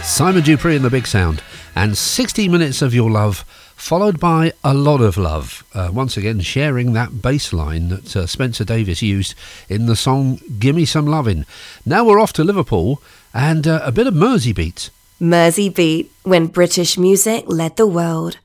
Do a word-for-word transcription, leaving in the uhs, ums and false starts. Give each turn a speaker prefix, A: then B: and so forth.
A: Simon Dupree and the Big Sound, and sixty minutes of your love, followed by a lot of love. Uh, once again, sharing that bass line that uh, Spencer Davis used in the song Gimme Some Lovin'. Now we're off to Liverpool and uh, a bit of Mersey beat.
B: Mersey beat, when British music led the world.